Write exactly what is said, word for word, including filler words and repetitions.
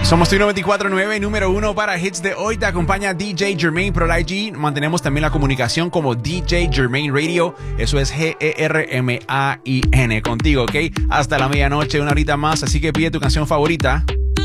Somos tu noventa y cuatro punto nueve, número uno para hits de hoy. Te acompaña D J Jermaine Pro I G. Mantenemos también la comunicación como D J Jermaine Radio. Eso es G E R M A I N contigo, ¿ok? Hasta la medianoche, una horita más. Así que pide tu canción favorita